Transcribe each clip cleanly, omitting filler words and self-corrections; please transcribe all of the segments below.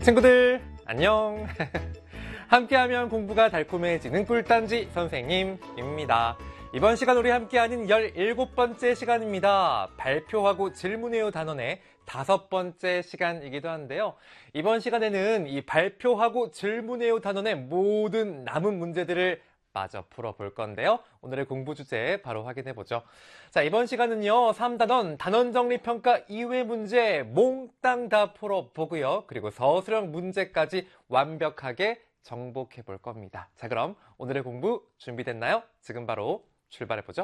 친구들 안녕. 함께하면 공부가 달콤해지는 꿀단지 선생님입니다. 이번 시간 우리 함께하는 17번째 시간입니다. 발표하고 질문해요 단원의 5번째 시간이기도 한데요. 이번 시간에는 이 발표하고 질문해요 단원의 모든 남은 문제들을 마저 풀어볼 건데요. 오늘의 공부 주제 바로 확인해보죠. 자, 이번 시간은요. 3단원 단원정리평가 2회 문제 몽땅 다 풀어보고요. 그리고 서술형 문제까지 완벽하게 정복해볼 겁니다. 자, 그럼 오늘의 공부 준비됐나요? 지금 바로 출발해보죠.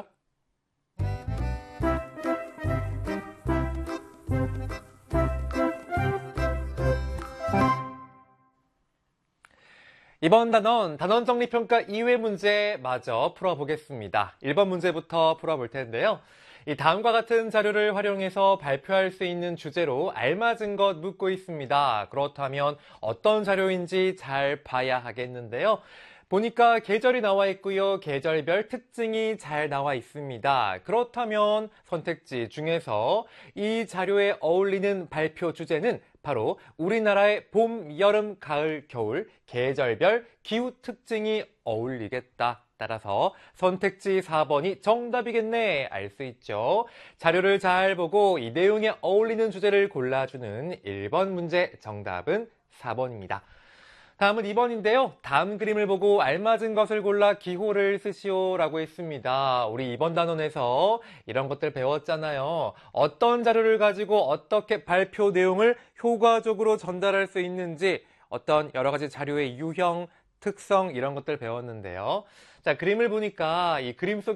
이번 단원정리평가 2회 문제 마저 풀어보겠습니다. 1번 문제부터 풀어볼 텐데요. 이 다음과 같은 자료를 활용해서 발표할 수 있는 주제로 알맞은 것 묻고 있습니다. 그렇다면 어떤 자료인지 잘 봐야 하겠는데요. 보니까 계절이 나와 있고요. 계절별 특징이 잘 나와 있습니다. 그렇다면 선택지 중에서 이 자료에 어울리는 발표 주제는 바로 우리나라의 봄, 여름, 가을, 겨울 계절별 기후 특징이 어울리겠다. 따라서 선택지 4번이 정답이겠네 알 수 있죠. 자료를 잘 보고 이 내용에 어울리는 주제를 골라주는 1번 문제 정답은 4번입니다. 다음은 2번인데요. 다음 그림을 보고 알맞은 것을 골라 기호를 쓰시오 라고 했습니다. 우리 이번 단원에서 이런 것들 배웠잖아요. 어떤 자료를 가지고 어떻게 발표 내용을 효과적으로 전달할 수 있는지 어떤 여러 가지 자료의 유형, 특성 이런 것들 배웠는데요. 자, 그림을 보니까 이 그림 속에